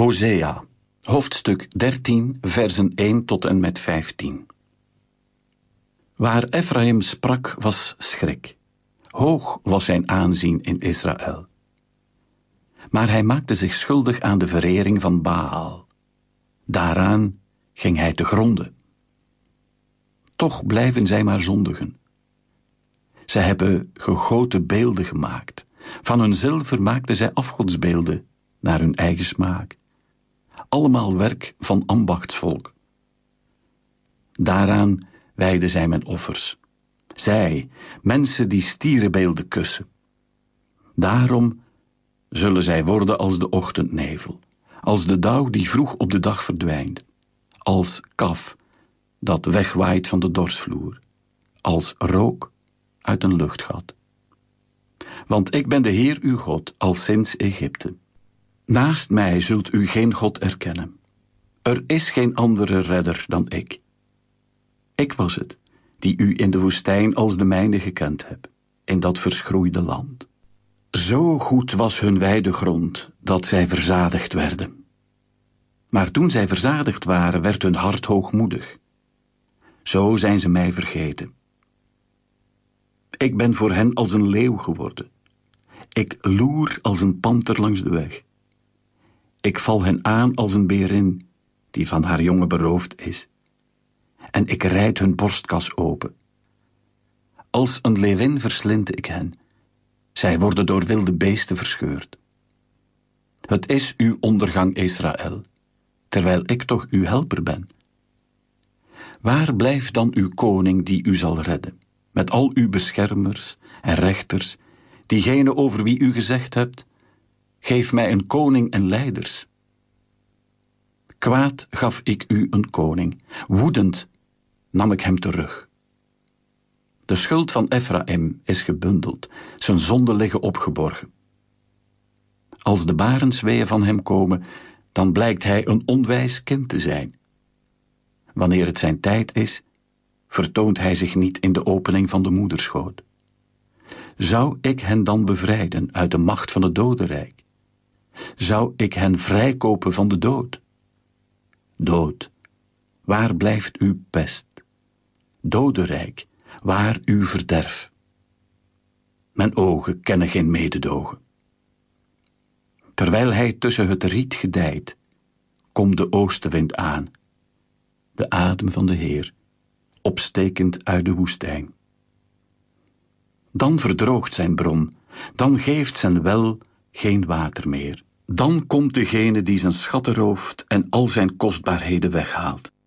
Hosea, hoofdstuk 13, versen 1 tot en met 15. Waar Ephraim sprak was schrik. Hoog was zijn aanzien in Israël. Maar hij maakte zich schuldig aan de verering van Baal. Daaraan ging hij te gronde. Toch blijven zij maar zondigen. Zij hebben gegoten beelden gemaakt. Van hun zilver maakten zij afgodsbeelden naar hun eigen smaak. Allemaal werk van ambachtsvolk. Daaraan wijden zij mijn offers. Zij, mensen die stierenbeelden kussen. Daarom zullen zij worden als de ochtendnevel, als de dauw die vroeg op de dag verdwijnt, als kaf dat wegwaait van de dorsvloer, als rook uit een luchtgat. Want ik ben de Heer uw God, al sinds Egypte. Naast mij zult u geen God erkennen. Er is geen andere redder dan ik. Ik was het, die u in de woestijn als de mijne gekend heb, in dat verschroeide land. Zo goed was hun weidegrond, dat zij verzadigd werden. Maar toen zij verzadigd waren, werd hun hart hoogmoedig. Zo zijn ze mij vergeten. Ik ben voor hen als een leeuw geworden. Ik loer als een panter langs de weg. Ik val hen aan als een berin, die van haar jongen beroofd is. En ik rijd hun borstkas open. Als een leeuwin verslind ik hen. Zij worden door wilde beesten verscheurd. Het is uw ondergang, Israël, terwijl ik toch uw helper ben. Waar blijft dan uw koning die u zal redden, met al uw beschermers en rechters, diegene over wie u gezegd hebt, geef mij een koning en leiders. Kwaad gaf ik u een koning, woedend nam ik hem terug. De schuld van Ephraim is gebundeld, zijn zonden liggen opgeborgen. Als de barensweeën van hem komen, dan blijkt hij een onwijs kind te zijn. Wanneer het zijn tijd is, vertoont hij zich niet in de opening van de moederschoot. Zou ik hen dan bevrijden uit de macht van het dodenrijk? Zou ik hen vrijkopen van de dood? Dood, waar blijft uw pest? Dodenrijk, waar uw verderf? Mijn ogen kennen geen mededogen. Terwijl hij tussen het riet gedijt, komt de oostenwind aan, de adem van de Heer, opstekend uit de woestijn. Dan verdroogt zijn bron, dan geeft zijn wel geen water meer. Dan komt degene die zijn schatten rooft en al zijn kostbaarheden weghaalt.